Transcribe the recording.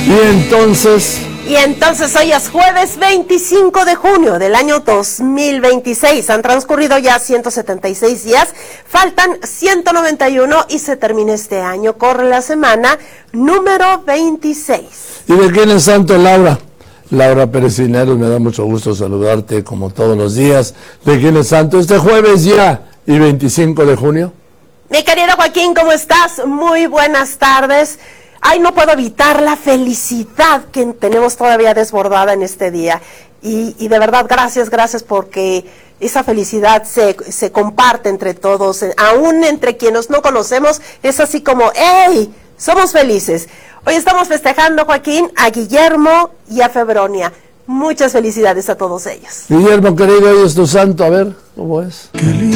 Y entonces hoy es jueves 25 de junio del año 2026. Han transcurrido ya 176 días, faltan 191 y se termina este año. Corre la semana número 26. ¿Y de quién es santo, Laura? Laura Pérez Cisneros, me da mucho gusto saludarte como todos los días. ¿De quién es santo este jueves ya y 25 de junio? Mi querido Joaquín, ¿cómo estás? Muy buenas tardes. Ay, no puedo evitar la felicidad que tenemos todavía desbordada en este día. Y de verdad, gracias porque esa felicidad se comparte entre todos, aún entre quienes no conocemos, es así como, ¡hey! Somos felices. Hoy estamos festejando, Joaquín, a Guillermo y a Febronia. Muchas felicidades a todos ellos. Guillermo, querido, hoy es tu santo, a ver, ¿cómo es?